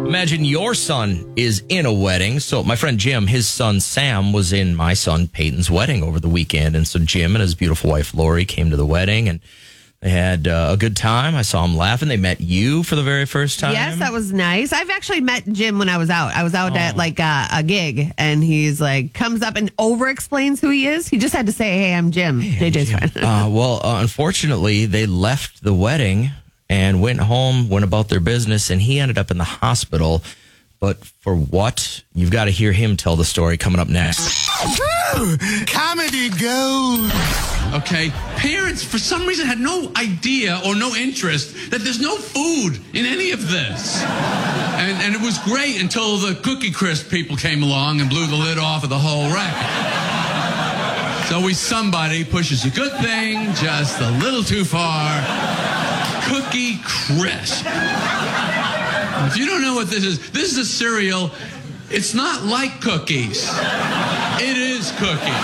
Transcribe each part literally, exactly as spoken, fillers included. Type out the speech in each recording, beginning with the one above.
Imagine your son is in a wedding. So my friend Jim, his son Sam was in my son Peyton's wedding over the weekend. And so Jim and his beautiful wife Lori came to the wedding and they had uh, a good time. I saw them laughing. They met you for the very first time. Yes, that was nice. I've actually met Jim when I was out. I was out oh. at like a, a gig, and he's like comes up and over explains who he is. He just had to say, "Hey, I'm Jim." Hey, J J's Jim. friend. uh, well, uh, unfortunately, they left the wedding and went home, went about their business, and he ended up in the hospital. But for what? You've got to hear him tell the story coming up next. Woo! Comedy gold. Okay, parents for some reason had no idea or no interest that there's no food in any of this. And, and it was great until the Cookie Crisp people came along and blew the lid off of the whole racket. It's always somebody pushes a good thing just a little too far. Cookie Crisp. If you don't know what this is, this is a cereal. It's not like cookies. It is cookies.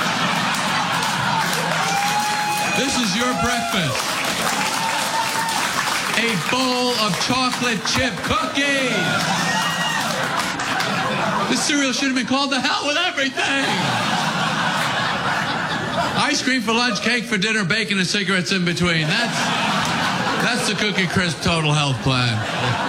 This is your breakfast. A bowl of chocolate chip cookies. This cereal should have been called The Hell with Everything. Ice cream for lunch, cake for dinner, bacon and cigarettes in between. That's, that's the Cookie Crisp Total Health Plan.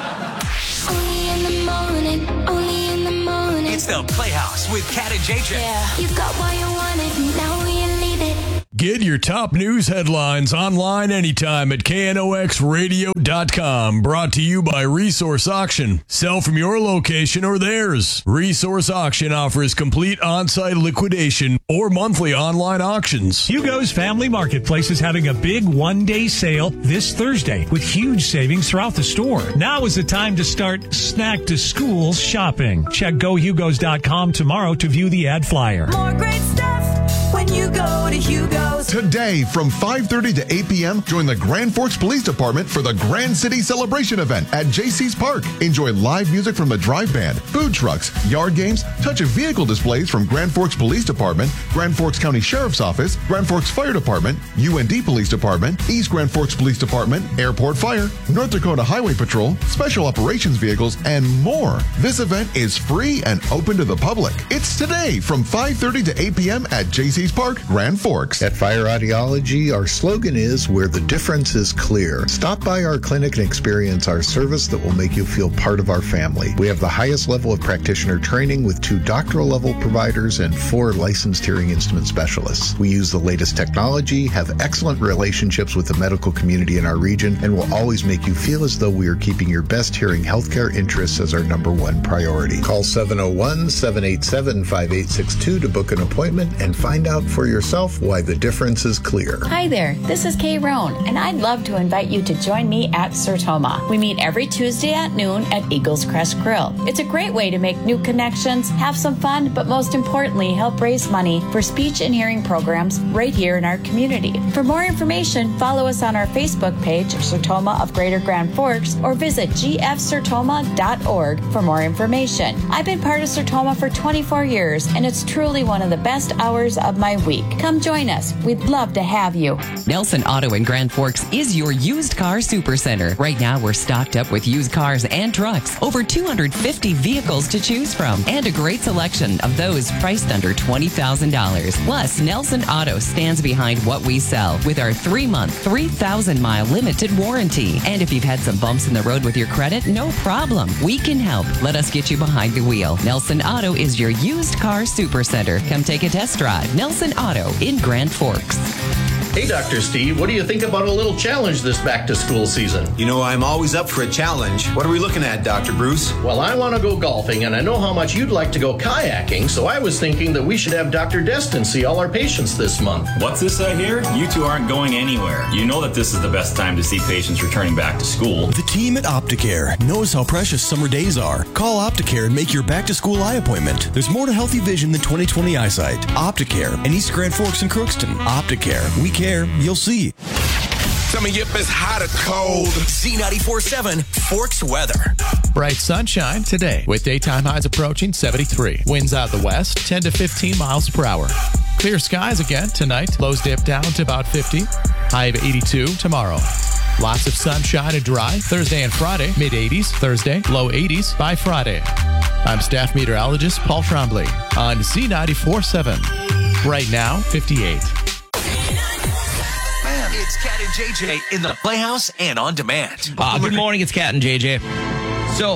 It's the Playhouse with Kat and J J. Yeah. You got what you wanted, now you need it. Get your top news headlines online anytime at K N O X radio dot com. Brought to you by Resource Auction. Sell from your location or theirs. Resource Auction offers complete on-site liquidation or monthly online auctions. Hugo's Family Marketplace is having a big one-day sale this Thursday with huge savings throughout the store. Now is the time to start snack to school shopping. Check go hugos dot com tomorrow to view the ad flyer. More great stuff when you go to Hugo's. Today from five thirty to eight p.m., join the Grand Forks Police Department for the Grand City Celebration event at J C's Park. Enjoy live music from the Drive Band, food trucks, yard games, touch of vehicle displays from Grand Forks Police Department, Grand Forks County Sheriff's Office, Grand Forks Fire Department, U N D Police Department, East Grand Forks Police Department, Airport Fire, North Dakota Highway Patrol, Special Operations Vehicles, and more. This event is free and open to the public. It's today from five thirty to eight p.m. at J C's Park, Grand Forks. At Fire Audiology, our slogan is where the difference is clear. Stop by our clinic and experience our service that will make you feel part of our family. We have the highest level of practitioner training with two doctoral level providers and four licensed hearing instrument specialists. We use the latest technology, have excellent relationships with the medical community in our region, and will always make you feel as though we are keeping your best hearing healthcare interests as our number one priority. Call seven oh one, seven eight seven, five eight six two to book an appointment and find out for yourself why the difference is clear. Hi there, this is Kay Roan, and I'd love to invite you to join me at Sertoma. We meet every Tuesday at noon at Eagles Crest Grill. It's a great way to make new connections, have some fun, but most importantly, help raise money for speech and hearing programs right here in our community. For more information, follow us on our Facebook page, Sertoma of Greater Grand Forks, or visit g f sertoma dot org for more information. I've been part of Sertoma for twenty-four years, and it's truly one of the best hours of my week. Come join us. We'd love to have you. Nelson Auto in Grand Forks is your used car supercenter. Right now, we're stocked up with used cars and trucks. Over two hundred fifty vehicles to choose from, and a great selection of those priced under twenty thousand dollars. Plus, Nelson Auto stands behind what we sell with our three-month, three thousand mile limited warranty. And if you've had some bumps in the road with your credit, no problem. We can help. Let us get you behind the wheel. Nelson Auto is your used car supercenter. Come take a test drive. Nelson Auto in Grand Forks. Hey, Doctor Steve, what do you think about a little challenge this back-to-school season? You know, I'm always up for a challenge. What are we looking at, Doctor Bruce? Well, I want to go golfing, and I know how much you'd like to go kayaking, so I was thinking that we should have Doctor Destin see all our patients this month. What's this I hear? You two aren't going anywhere. You know that this is the best time to see patients returning back to school. The team at Opticare knows how precious summer days are. Call Opticare and make your back-to-school eye appointment. There's more to healthy vision than twenty twenty eyesight. Opticare in East Grand Forks and Crookston. Opticare. We care. You'll see. Tell me if it's hot or cold. Z ninety-four point seven Forks weather. Bright sunshine today with daytime highs approaching seventy-three. Winds out of the west, ten to fifteen miles per hour. Clear skies again tonight. Lows dip down to about fifty. High of eighty-two tomorrow. Lots of sunshine and dry. Thursday and Friday, mid eighties. Thursday, low eighties by Friday. I'm staff meteorologist Paul Trombley on Z ninety-four point seven. Right now, fifty-eight. It's Cat and J J in the Playhouse and on demand. Uh, good morning, it's Cat and J J. So,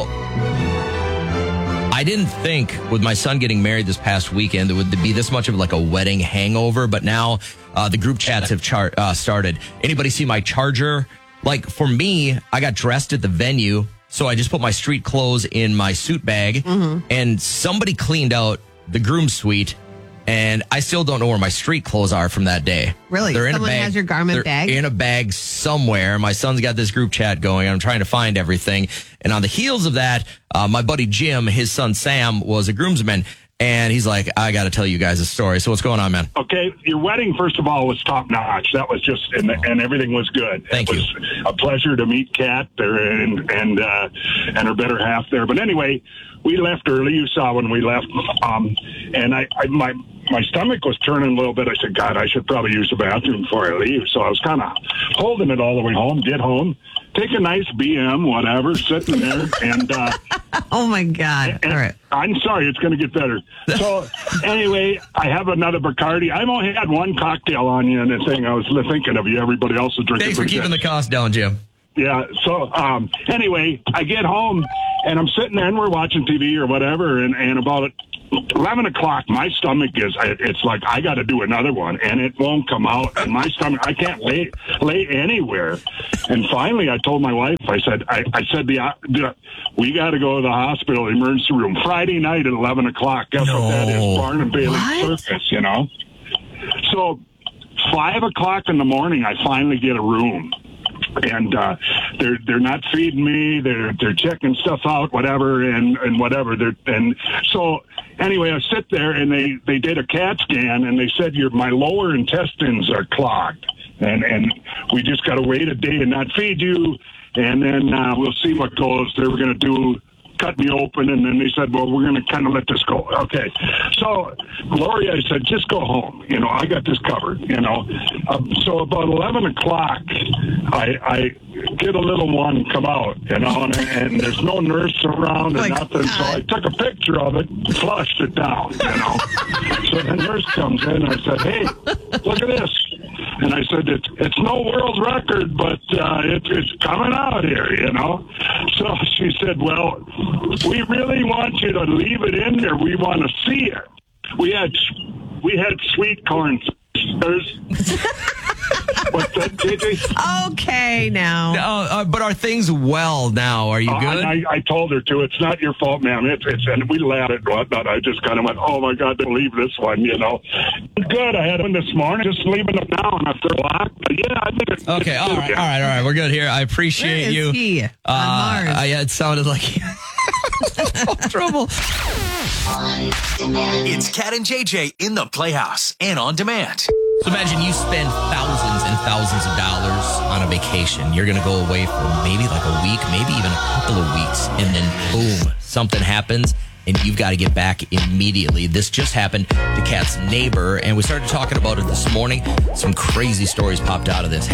I didn't think with my son getting married this past weekend there would be this much of like a wedding hangover, but now uh, the group chats have char- uh, started. Anybody see my charger? Like for me, I got dressed at the venue, so I just put my street clothes in my suit bag, mm-hmm. and somebody cleaned out the groom suite. And I still don't know where my street clothes are from that day. Really? They're in Someone a bag. has your garment They're bag? in a bag somewhere. My son's got this group chat going. I'm trying to find everything. And on the heels of that, uh, my buddy Jim, his son Sam, was a groomsman. And he's like, I got to tell you guys a story. So what's going on, man? Okay, your wedding, first of all, was top notch. That was just, and, and everything was good. Thank it you. was a pleasure to meet Kat there and and uh, and her better half there. But anyway, we left early. You saw when we left, um, and I, I my my stomach was turning a little bit. I said, God, I should probably use the bathroom before I leave. So I was kind of holding it all the way home. Get home, take a nice B M, whatever, sitting there, and. Uh, oh my God! And, all right. I'm sorry, it's going to get better. So, anyway, I have another Bacardi. I've only had one cocktail on you and the thing. I was thinking of you. Everybody else is drinking. Thanks for keeping the cost down, Jim. Yeah. So, um, anyway, I get home and I'm sitting there and we're watching T V or whatever. And, and about eleven o'clock, my stomach is, it's like, I got to do another one and it won't come out. And my stomach, I can't lay, lay anywhere. And finally, I told my wife, I said, I, I said, the, the we got to go to the hospital emergency room Friday night at eleven o'clock. Guess no. what that is? Barn and Bailey What? Circus, you know? So five o'clock in the morning, I finally get a room. And uh, they're they're not feeding me. They're they're checking stuff out, whatever, and, and whatever. They're, and so anyway, I sit there and they, they did a CAT scan and they said your my lower intestines are clogged, and and we just got to wait a day and not feed you, and then uh, we'll see what goes. They were going to do. Cut me open, and then they said, well, we're going to kind of let this go. Okay. So Gloria said, just go home. You know, I got this covered, you know. Um, so about eleven o'clock, I, I get a little one come out, you know, and, and there's no nurse around and nothing. So I took a picture of it, flushed it down, you know. So the nurse comes in, and I said, hey, look at this. And I said, it's, it's no world record, but uh, it, it's coming out here, you know. So she said, well, we really want you to leave it in there. We want to see it. We had we had sweet corn. What's that, J J? Okay, now. Uh, uh, but are things well now? Are you Uh, good? I, I told her to. It's not your fault, ma'am. It's, it's and we laughed at whatnot. I just kind of went, oh my God, don't leave this one. You know, good. I had one this morning. Just leaving them down after a lock. But yeah, I think it's Okay, it's all good, right, yeah. all right, all right. We're good here. I appreciate Where is you. he? On Uh, Mars. I, it sounded like trouble. It's Cat and J J in the Playhouse and on demand. So imagine you spend thousands and thousands of dollars on a vacation. You're going to go away for maybe like a week, maybe even a couple of weeks, and then boom, something happens. And you've got to get back immediately. This just happened to Kat's neighbor, and we started talking about it this morning. Some crazy stories popped out of this.